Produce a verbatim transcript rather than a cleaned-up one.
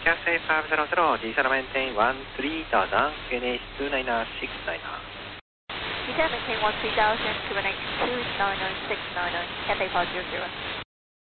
Cathay five zero zero, G seven maintain one three thousand, Q N H two nine six nine. G seven maintain one three thousand, Q N H two nine six nine, Cathay five zero zero.